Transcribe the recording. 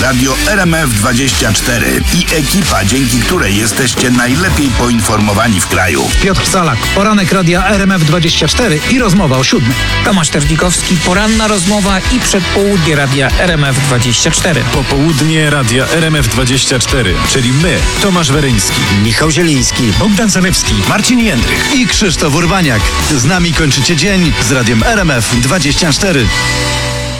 Radio RMF24 i ekipa, dzięki której jesteście najlepiej poinformowani w kraju. Piotr Salak, poranek Radia RMF24 i rozmowa o 7. Tomasz Tewnikowski, poranna rozmowa i przedpołudnie Radia RMF24. Popołudnie Radia RMF24, czyli my, Tomasz Weryński, Michał Zieliński, Bogdan Zalewski, Marcin Jędrych. i Krzysztof Urbaniak. Z nami kończycie dzień z Radiem RMF24.